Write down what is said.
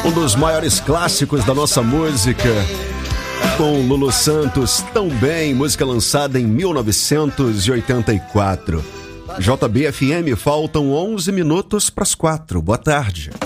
Um dos maiores clássicos da nossa música, com Lulu Santos, Tão Bem, música lançada em 1984. JB FM, faltam 11 minutos para as 4. Boa tarde.